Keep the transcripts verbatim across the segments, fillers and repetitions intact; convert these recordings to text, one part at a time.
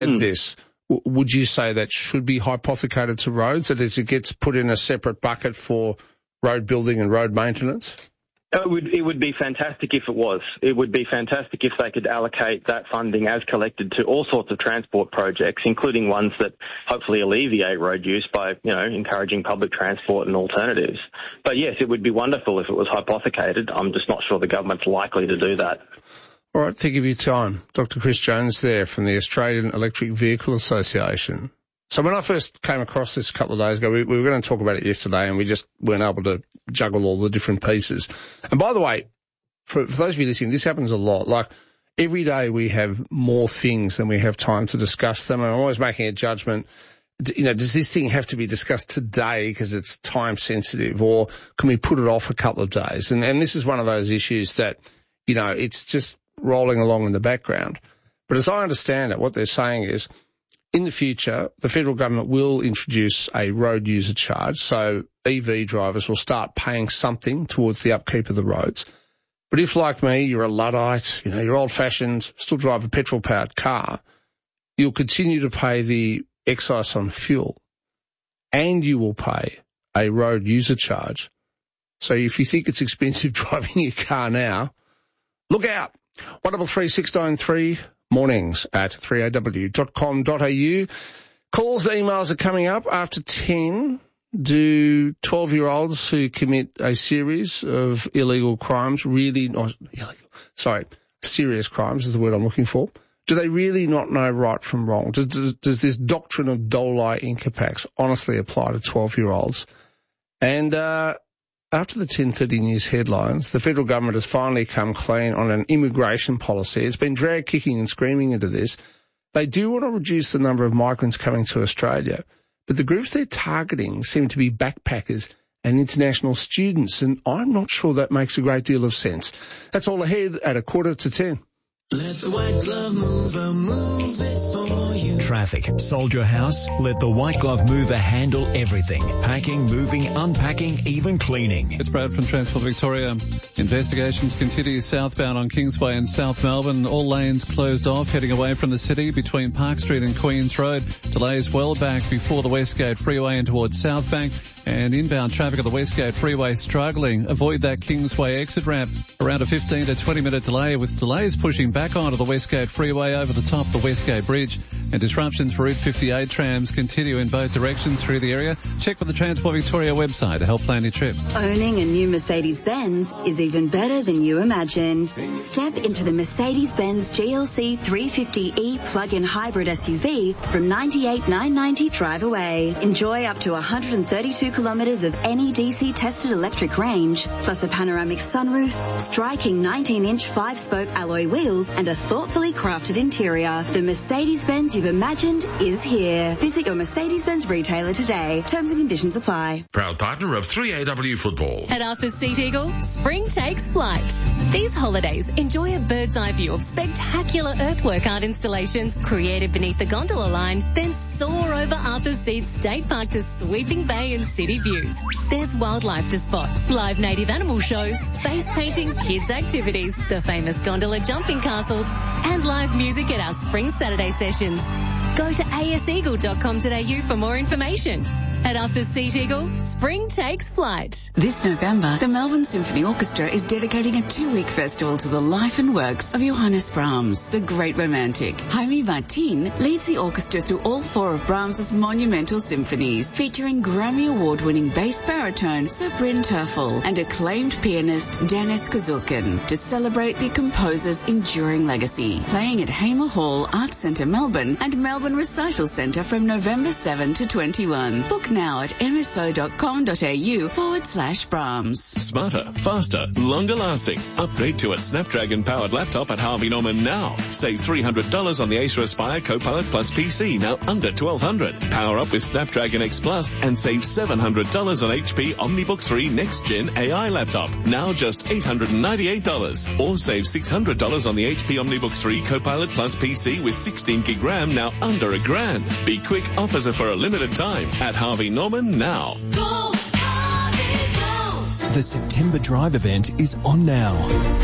mm. this, w- would you say that should be hypothecated to roads, that it gets put in a separate bucket for road building and road maintenance? It would, it would be fantastic if it was. It would be fantastic if they could allocate that funding as collected to all sorts of transport projects, including ones that hopefully alleviate road use by, you know, encouraging public transport and alternatives. But yes, it would be wonderful if it was hypothecated. I'm just not sure the government's likely to do that. All right, thank you for your time. Doctor Chris Jones there from the Australian Electric Vehicle Association. So when I first came across this a couple of days ago, we, we were going to talk about it yesterday and we just weren't able to juggle all the different pieces. And by the way, for, for those of you listening, this happens a lot. Like every day we have more things than we have time to discuss them. And I'm always making a judgment. You know, does this thing have to be discussed today because it's time sensitive, or can we put it off a couple of days? And, and this is one of those issues that, you know, it's just rolling along in the background. But as I understand it, what they're saying is, in the future, the federal government will introduce a road user charge, so E V drivers will start paying something towards the upkeep of the roads. But if, like me, you're a Luddite, you know, you're old-fashioned, still drive a petrol-powered car, you'll continue to pay the excise on fuel, and you will pay a road user charge. So if you think it's expensive driving your car now, look out. one double three six nine three mornings at three a w dot com dot a u. Calls, emails are coming up after ten. Do twelve-year-olds who commit a series of illegal crimes really not illegal? Sorry, serious crimes is the word I'm looking for. Do they really not know right from wrong? Does, does, does this doctrine of doli incapax honestly apply to twelve-year-olds? And uh, after the ten thirty news headlines, the federal government has finally come clean on an immigration policy. It's been dragged kicking and screaming into this. They do want to reduce the number of migrants coming to Australia, but the groups they're targeting seem to be backpackers and international students, and I'm not sure that makes a great deal of sense. That's all ahead at a quarter to ten. Let the white glove mover move it for you. Traffic. Sold your house? Let the white glove mover handle everything. Packing, moving, unpacking, even cleaning. It's Brad from Transport Victoria. Investigations continue southbound on Kingsway in South Melbourne. All lanes closed off, heading away from the city between Park Street and Queens Road. Delays well back before the Westgate Freeway and towards South Bank. And inbound traffic at the Westgate Freeway struggling. Avoid that Kingsway exit ramp. Around a fifteen to twenty minute delay, with delays pushing back onto the Westgate Freeway over the top of the Westgate Bridge. And disruptions for Route fifty-eight trams continue in both directions through the area. Check with the Transport Victoria website to help plan your trip. Owning a new Mercedes-Benz is even better than you imagined. Step into the Mercedes-Benz G L C three fifty E plug-in hybrid S U V from ninety-eight thousand nine hundred ninety dollars drive away. Enjoy up to one hundred thirty-two kilometres of N E D C-tested electric range, plus a panoramic sunroof, striking nineteen inch five-spoke alloy wheels, and a thoughtfully crafted interior. The Mercedes-Benz you've imagined is here. Visit your Mercedes-Benz retailer today. Terms and conditions apply. Proud partner of three A W Football. At Arthur's Seat Eagle, spring takes flight. These holidays, enjoy a bird's eye view of spectacular earthwork art installations created beneath the gondola line, then soar over Arthur's Seat State Park to sweeping bay and city views. There's wildlife to spot, live native animal shows, face painting, kids activities, the famous gondola jumping castle, and live music at our Spring Saturday sessions. Go to a s eagle dot com dot a u for more information. At Arthur's Seat Eagle, spring takes flight. This November, the Melbourne Symphony Orchestra is dedicating a two-week festival to the life and works of Johannes Brahms, the great romantic. Jaime Martin leads the orchestra through all four of Brahms's monumental symphonies, featuring Grammy Award-winning bass baritone Sir Bryn Terfel and acclaimed pianist Dennis Kazookin to celebrate the composer's enduring legacy. Playing at Hamer Hall, Arts Centre Melbourne and Melbourne Recital Centre from November seventh to twenty-first. Book now at m s o dot com dot a u forward slash Brahms. Smarter, faster, longer lasting. Upgrade to a Snapdragon-powered laptop at Harvey Norman now. Save three hundred dollars on the Acer Aspire Copilot Plus P C, now under twelve hundred dollars. Power up with Snapdragon X Plus and save seven hundred dollars on H P OmniBook three Next Gen A I laptop, now just eight hundred ninety-eight dollars. Or save six hundred dollars on the H P OmniBook three Copilot Plus P C with sixteen gig RAM, now under a grand. Be quick, offers are for a limited time at Harvey Norman now. The September Drive event is on now.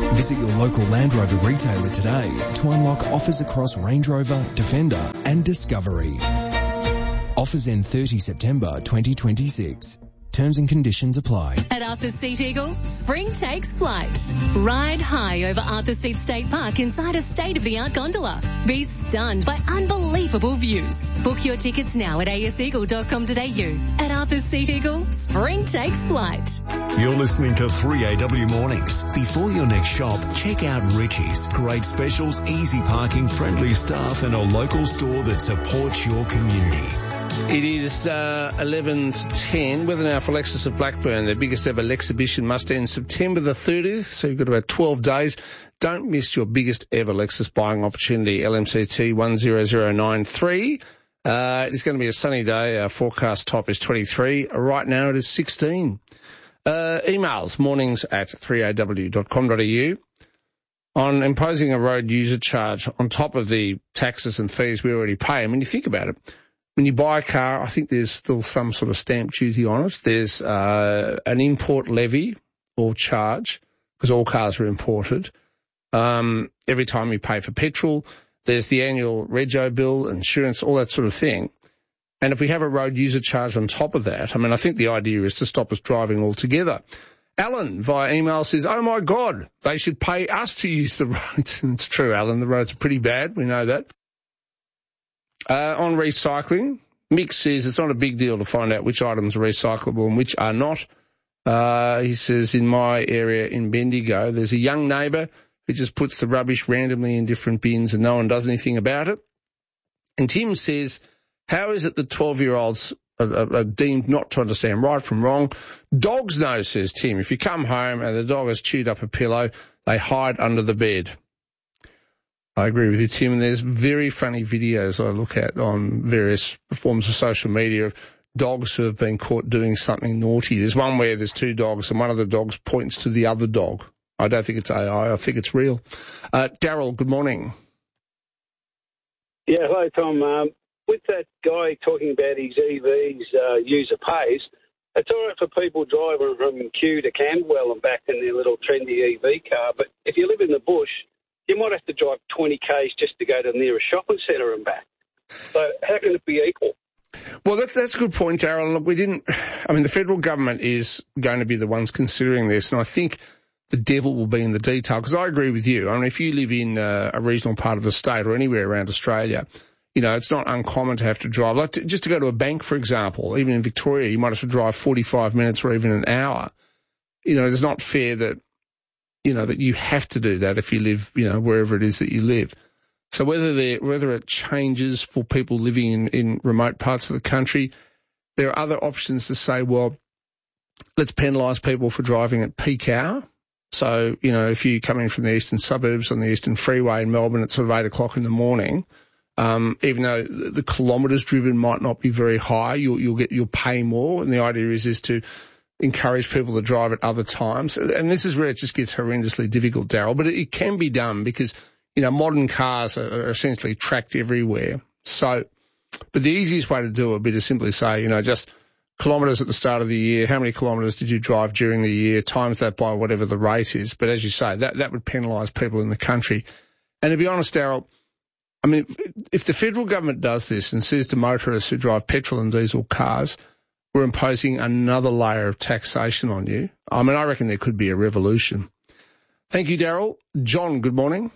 Visit your local Land Rover retailer today to unlock offers across Range Rover, Defender and Discovery. Offers end thirtieth September twenty twenty-six. Terms and conditions apply. At Arthur Seat Eagle, spring takes flight. Ride high over Arthur Seat State Park inside a state-of-the-art gondola. Be stunned by unbelievable views. Book your tickets now at a s eagle dot com dot a u. At Arthur Seat Eagle, spring takes flight. You're listening to three A W Mornings. Before your next shop, check out Richie's. Great specials, easy parking, friendly staff and a local store that supports your community. It is uh, eleven to ten. Weather now for Lexus of Blackburn. Their biggest ever Lexhibition must end September the thirtieth, so you've got about twelve days. Don't miss your biggest ever Lexus buying opportunity, L M C T one zero zero nine three. Uh, it's going to be a sunny day. Our forecast top is twenty-three. Right now it is sixteen. Uh, emails, mornings at three a w dot com dot a u. On imposing a road user charge on top of the taxes and fees we already pay. I mean, you think about it. When you buy a car, I think there's still some sort of stamp duty on it. There's uh, an import levy or charge, because all cars are imported. Um, every time you pay for petrol, there's the annual rego bill, insurance, all that sort of thing. And if we have a road user charge on top of that, I mean, I think the idea is to stop us driving altogether. Alan, via email, says, oh, my God, they should pay us to use the roads. And it's true, Alan, the roads are pretty bad. We know that. Uh, on recycling, Mick says it's not a big deal to find out which items are recyclable and which are not. Uh, he says in my area in Bendigo, there's a young neighbour who just puts the rubbish randomly in different bins and no one does anything about it. And Tim says, how is it that twelve-year-olds are, are, are deemed not to understand right from wrong? Dogs know, says Tim. If you come home and the dog has chewed up a pillow, they hide under the bed. I agree with you, Tim, and there's very funny videos I look at on various forms of social media of dogs who have been caught doing something naughty. There's one where there's two dogs and one of the dogs points to the other dog. I don't think it's A I, I think it's real. Uh, Daryl, good morning. Yeah, hello, Tom. Um, with that guy talking about his E Vs, uh, user pays, it's all right for people driving from Kew to Camberwell and back in their little trendy E V car, but if you live in the bush, you might have to drive twenty kays just to go to the nearest shopping centre and back. So how can it be equal? Well, that's that's a good point, Darryl. Look, we didn't. I mean, the federal government is going to be the ones considering this, and I think the devil will be in the detail. Because I agree with you. I mean, if you live in uh, a regional part of the state or anywhere around Australia, you know, it's not uncommon to have to drive. Like to, just to go to a bank, for example, even in Victoria, you might have to drive forty-five minutes or even an hour. You know, it's not fair that. You know, that you have to do that if you live, you know, wherever it is that you live. So whether there, whether it changes for people living in, in remote parts of the country, there are other options to say, well, let's penalise people for driving at peak hour. So, you know, if you come in from the eastern suburbs on the Eastern Freeway in Melbourne at sort of eight o'clock in the morning, um, even though the, the kilometres driven might not be very high, you'll, you'll get, you'll pay more. And the idea is, is to encourage people to drive at other times. And this is where it just gets horrendously difficult, Daryl, but it, it can be done because, you know, modern cars are, are essentially tracked everywhere. So, but the easiest way to do it would be to simply say, you know, just kilometres at the start of the year, how many kilometres did you drive during the year, times that by whatever the rate is. But as you say, that, that would penalise people in the country. And to be honest, Daryl, I mean, if, if the federal government does this and says to motorists who drive petrol and diesel cars, we're imposing another layer of taxation on you, I mean, I reckon there could be a revolution. Thank you, Daryl. John, good morning.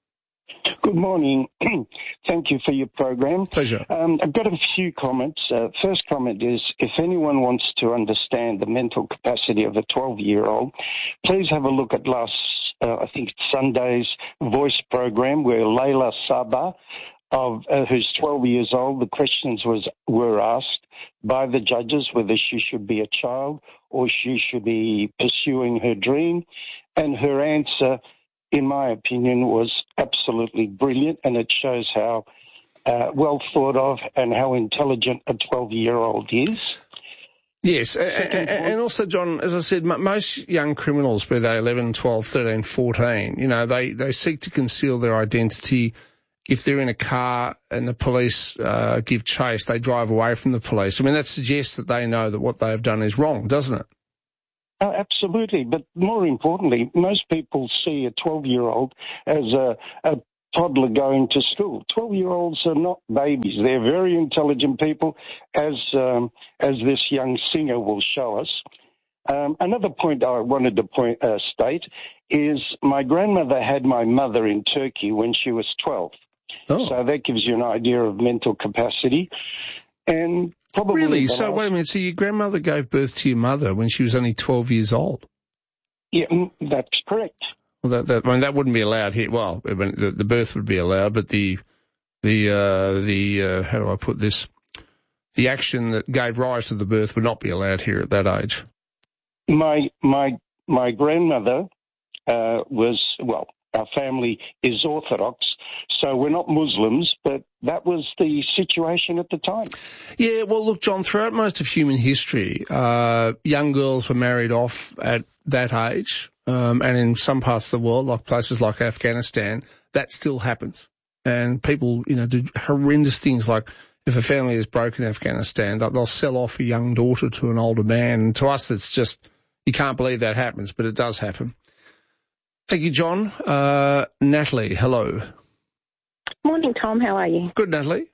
Good morning. Thank you for your program. Pleasure. Um, I've got a few comments. Uh, first comment is, if anyone wants to understand the mental capacity of a twelve-year-old, please have a look at last, uh, I think it's Sunday's Voice program where Layla Saba, of uh, who's twelve years old, the questions was were asked by the judges whether she should be a child or she should be pursuing her dream. And her answer, in my opinion, was absolutely brilliant, and it shows how uh, well thought of and how intelligent a twelve-year-old is. Yes, and, and also, John, as I said, most young criminals, be they eleven, twelve, thirteen, fourteen, you know, they, they seek to conceal their identity. If they're in a car and the police uh, give chase, they drive away from the police. I mean, that suggests that they know that what they have done is wrong, doesn't it? Oh, absolutely. But more importantly, most people see a twelve-year-old as a, a toddler going to school. twelve-year-olds are not babies. They're very intelligent people, as um, as this young singer will show us. Um, another point I wanted to point uh, state is my grandmother had my mother in Turkey when she was twelve. Oh. So that gives you an idea of mental capacity. And probably Really? the So last- wait a minute. So your grandmother gave birth to your mother when she was only twelve years old? Yeah, mm, that's correct. Well, that, that, I mean, that wouldn't be allowed here. Well, I mean, the, the birth would be allowed, but the, the, uh, the, uh, how do I put this? The action that gave rise to the birth would not be allowed here at that age. My my my grandmother uh, was, well, our family is Orthodox, so we're not Muslims, but that was the situation at the time. Yeah, well, look, John, throughout most of human history, uh, young girls were married off at that age, um, and in some parts of the world, like places like Afghanistan, that still happens. And people, you know, do horrendous things like if a family is broke in Afghanistan, they'll, they'll sell off a young daughter to an older man. And to us, it's just, you can't believe that happens, but it does happen. Thank you, John. Uh, Natalie, hello. Morning, Tom. How are you? Good, Natalie.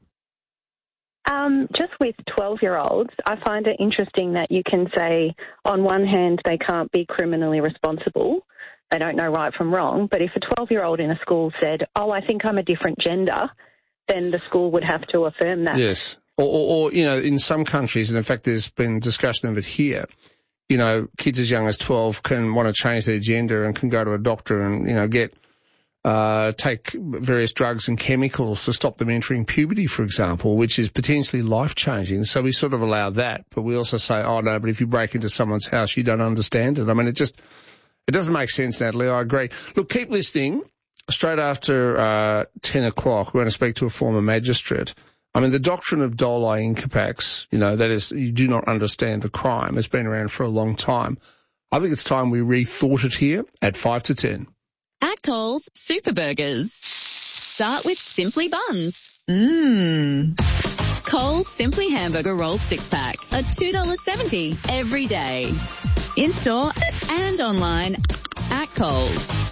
Um, just with twelve-year-olds, I find it interesting that you can say, on one hand, they can't be criminally responsible. They don't know right from wrong. But if a twelve-year-old in a school said, oh, I think I'm a different gender, then the school would have to affirm that. Yes. Or, or, or, you know, in some countries, and in fact there's been discussion of it here, you know, kids as young as twelve can want to change their gender and can go to a doctor and, you know, get, uh, take various drugs and chemicals to stop them entering puberty, for example, which is potentially life-changing. So we sort of allow that, but we also say, oh, no, but if you break into someone's house, you don't understand it. I mean, it just, it doesn't make sense, Natalie. I agree. Look, keep listening. Straight after uh, ten o'clock, we're going to speak to a former magistrate. I mean, the doctrine of dole incapax, you know, that is, you do not understand the crime, has been around for a long time. I think it's time we rethought it here at five to ten. At Coles, Super Burgers. Start with Simply Buns. Mmm. Coles Simply Hamburger Rolls six-pack are two dollars seventy every day. In-store and online at Coles.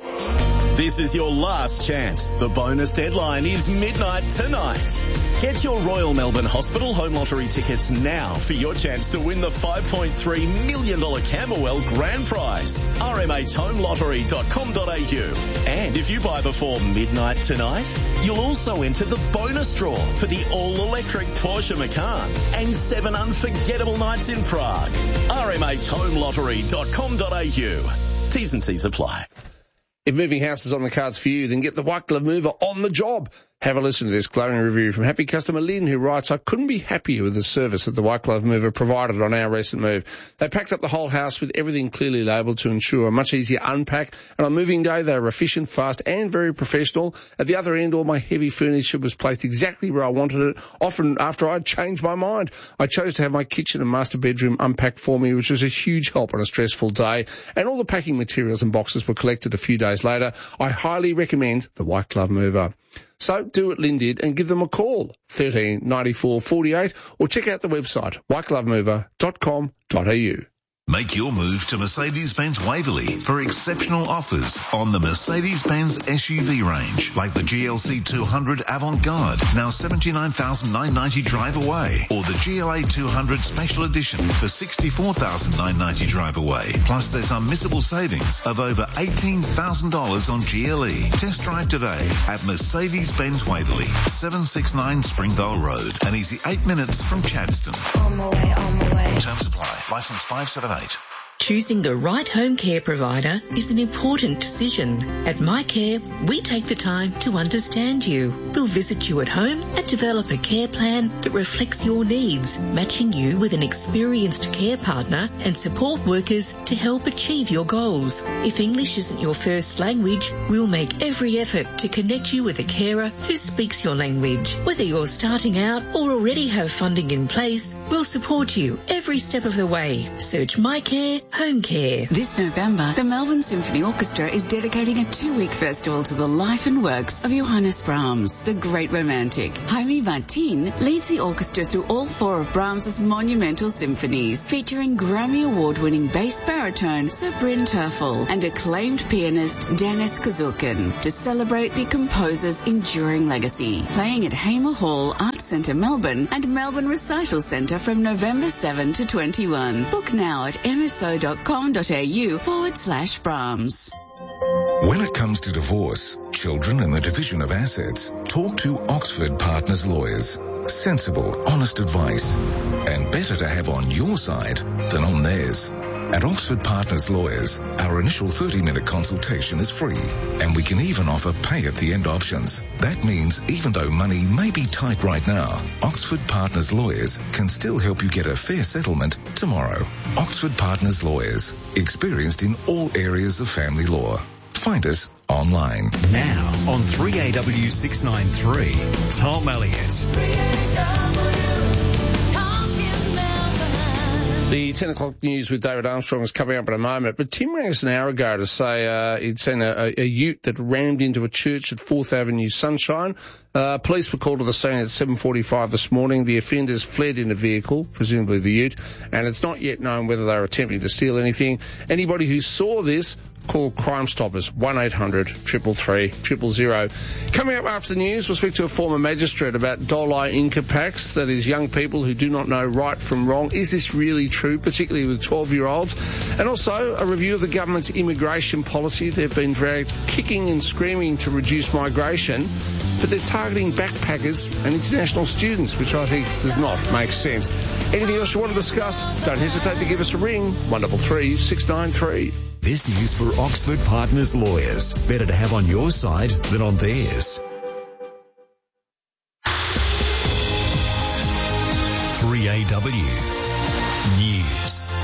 This is your last chance. The bonus deadline is midnight tonight. Get your Royal Melbourne Hospital Home Lottery tickets now for your chance to win the five point three million dollars Camberwell Grand Prize. r m h home lottery dot com dot a u. And if you buy before midnight tonight, you'll also enter the bonus draw for the all-electric Porsche Macan and seven unforgettable nights in Prague. r m h home lottery dot com dot a u. T's and C's apply. If moving house is on the cards for you, then get the White Glove Mover on the job. Have a listen to this glowing review from happy customer Lynn, who writes, I couldn't be happier with the service that the White Glove Mover provided on our recent move. They packed up the whole house with everything clearly labelled to ensure a much easier unpack, and on moving day they were efficient, fast and very professional. At the other end, all my heavy furniture was placed exactly where I wanted it, often after I'd changed my mind. I chose to have my kitchen and master bedroom unpacked for me, which was a huge help on a stressful day, and all the packing materials and boxes were collected a few days later. I highly recommend the White Glove Mover. So do what Lynn did and give them a call, thirteen ninety-four forty-eight, or check out the website, white glove mover dot com dot a u. Make your move to Mercedes-Benz Waverley for exceptional offers on the Mercedes-Benz S U V range, like the G L C two hundred Avant-Garde, now seventy-nine thousand nine hundred ninety drive away, or the G L A two hundred Special Edition for sixty-four thousand nine hundred ninety drive away. Plus, there's unmissable savings of over eighteen thousand dollars on G L E. Test drive today at Mercedes-Benz Waverley, seven sixty-nine Springvale Road, and easy eight minutes from Chadstone. On my way, on my way. Terms apply. License five seven eight. Choosing the right home care provider is an important decision. At MyCare, we take the time to understand you. We'll visit you at home and develop a care plan that reflects your needs, matching you with an experienced care partner and support workers to help achieve your goals. If English isn't your first language, we'll make every effort to connect you with a carer who speaks your language. Whether you're starting out or already have funding in place, we'll support you every step of the way. Search MyCare home care. This November, the Melbourne Symphony Orchestra is dedicating a two-week festival to the life and works of Johannes Brahms, the great romantic. Jaime Martin leads the orchestra through all four of Brahms's monumental symphonies, featuring Grammy Award-winning bass baritone Sir Bryn Terfel and acclaimed pianist Dennis Kazookin to celebrate the composer's enduring legacy. Playing at Hamer Hall, Arts Centre Melbourne and Melbourne Recital Centre from November seventh to twenty-first. Book now at mso.com.au forward slash Brahms. When it comes to divorce, children and the division of assets, talk to Oxford Partners Lawyers. Sensible, honest advice. And better to have on your side than on theirs. At Oxford Partners Lawyers, our initial thirty-minute consultation is free, and we can even offer pay-at-the-end options. That means even though money may be tight right now, Oxford Partners Lawyers can still help you get a fair settlement tomorrow. Oxford Partners Lawyers, experienced in all areas of family law. Find us online. Now on three A W six ninety-three, Tom Elliott. The ten o'clock news with David Armstrong is coming up in a moment, but Tim rang us an hour ago to say uh, he'd seen a, a ute that rammed into a church at fourth Avenue Sunshine. Uh, police were called to the scene at seven forty-five this morning. The offenders fled in a vehicle, presumably the ute, and it's not yet known whether they were attempting to steal anything. Anybody who saw this, call Crime Stoppers, one eight hundred, three three three, zero zero. Coming up after the news, we'll speak to a former magistrate about Dolai Inca Pacts, that is young people who do not know right from wrong. Is this really true, particularly with twelve-year-olds? And also a review of the government's immigration policy. They've been dragged kicking and screaming to reduce migration, but they're targeting backpackers and international students, which I think does not make sense. Anything else you want to discuss? Don't hesitate to give us a ring, one three three, six nine three. This news for Oxford Partners Lawyers. Better to have on your side than on theirs. three A W News.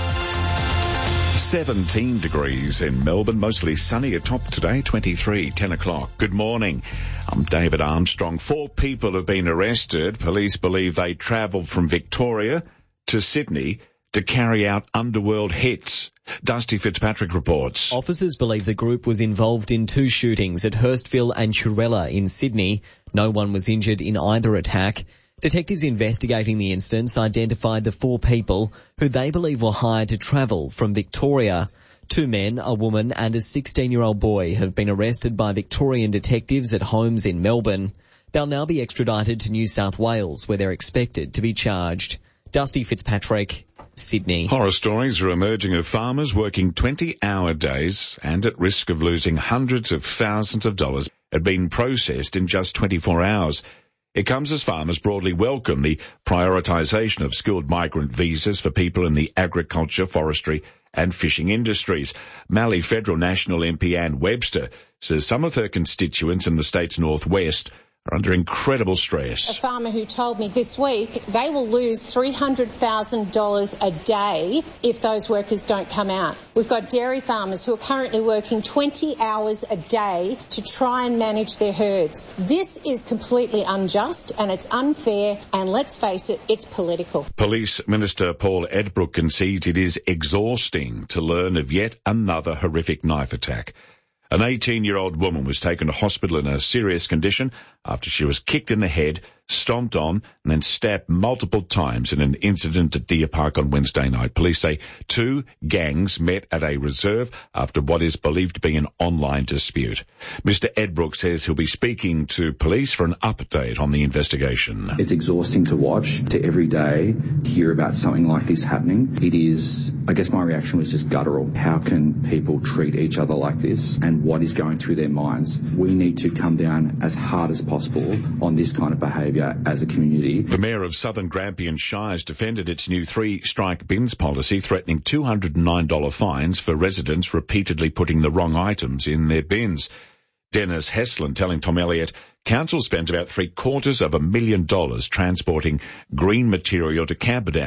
seventeen degrees in Melbourne, mostly sunny, atop today, twenty-three, ten o'clock. Good morning. I'm David Armstrong. Four people have been arrested. Police believe they travelled from Victoria to Sydney to carry out underworld hits. Dusty Fitzpatrick reports. Officers believe the group was involved in two shootings at Hurstville and Churella in Sydney. No one was injured in either attack. Detectives investigating the incidents identified the four people who they believe were hired to travel from Victoria. Two men, a woman and a sixteen-year-old boy have been arrested by Victorian detectives at homes in Melbourne. They'll now be extradited to New South Wales, where they're expected to be charged. Dusty Fitzpatrick, Sydney. Horror stories are emerging of farmers working twenty-hour days and at risk of losing hundreds of thousands of dollars at being processed in just twenty-four hours. It comes as farmers broadly welcome the prioritisation of skilled migrant visas for people in the agriculture, forestry and fishing industries. Mallee Federal National M P Ann Webster says some of her constituents in the state's northwest are under incredible stress. A farmer who told me this week they will lose three hundred thousand dollars a day if those workers don't come out. We've got dairy farmers who are currently working twenty hours a day to try and manage their herds. This is completely unjust and it's unfair, and let's face it, it's political. Police Minister Paul Edbrook concedes it is exhausting to learn of yet another horrific knife attack. An eighteen-year-old woman was taken to hospital in a serious condition after she was kicked in the head, stomped on, and then stabbed multiple times in an incident at Deer Park on Wednesday night. Police say two gangs met at a reserve after what is believed to be an online dispute. Mister Edbrook says he'll be speaking to police for an update on the investigation. It's exhausting to watch, to every day hear about something like this happening. It is, I guess my reaction was just guttural. How can people treat each other like this, and what is going through their minds? We need to come down as hard as possible on this kind of behaviour as a community. The Mayor of Southern Grampian Shires defended its new three-strike bins policy, threatening two hundred nine dollars fines for residents repeatedly putting the wrong items in their bins. Dennis Heslin telling Tom Elliott, Council spends about three quarters of a million dollars transporting green material to Camperdown,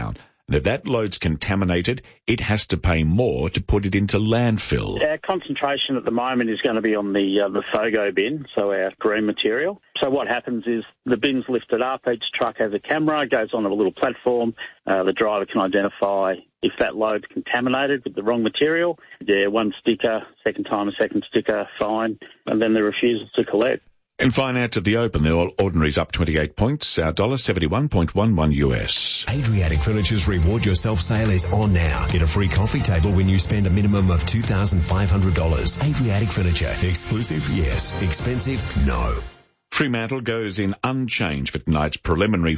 And if that load's contaminated, it has to pay more to put it into landfill. Our concentration at the moment is going to be on the uh, the FOGO bin, so our green material. So what happens is the bin's lifted up, each truck has a camera, goes on a little platform, uh, the driver can identify if that load's contaminated with the wrong material. Yeah, one sticker, second time a second sticker, fine, and then the refusal to collect. In finance at the open, the ordinary's up twenty-eight points, our dollar seventy-one point one one U S. Adriatic Furniture's Reward Yourself sale is on now. Get a free coffee table when you spend a minimum of two thousand five hundred dollars. Adriatic Furniture. Exclusive? Yes. Expensive? No. Fremantle goes in unchanged for tonight's preliminary